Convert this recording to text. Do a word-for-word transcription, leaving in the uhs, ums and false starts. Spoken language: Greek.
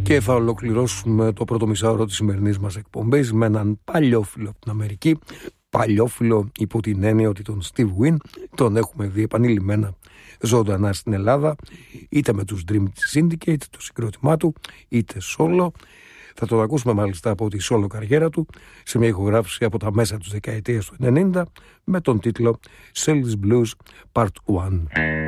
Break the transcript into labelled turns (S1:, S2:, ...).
S1: Και θα ολοκληρώσουμε το πρώτο μισάωρο της σημερινής μας εκπομπής με έναν παλιόφιλο από την Αμερική. Παλιόφιλο υπό την έννοια ότι τον Steve Wynn τον έχουμε δει επανειλημμένα ζωντανά στην Ελλάδα, είτε με τους Dream Syndicate, το συγκρότημά του, είτε solo. Θα τον ακούσουμε μάλιστα από τη solo καριέρα του σε μια ηχογράφηση από τα μέσα της δεκαετίας του ενενήντα με τον τίτλο Sales Blues Part one.